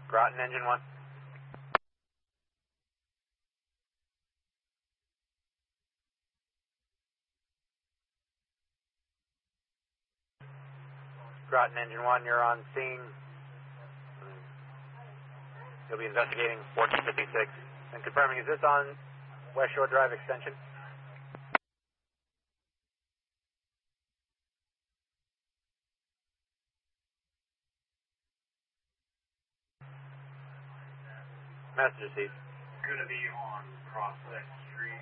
Groton, engine 1. Groton, engine 1, you're on scene. You'll be investigating 1456. And confirming, is this on West Shore Drive extension? Messenger seat. Going to be on Prospect Street.